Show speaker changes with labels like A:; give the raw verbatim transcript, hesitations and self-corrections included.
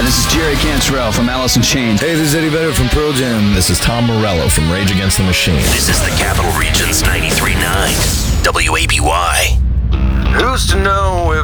A: This is Jerry Cantrell from Alice in Chains.
B: Hey, this is Eddie Vedder from Pearl Jam.
C: This is Tom Morello from Rage Against the Machine.
D: This is the Capital Region's ninety-three point nine W A B Y.
E: Who's to know if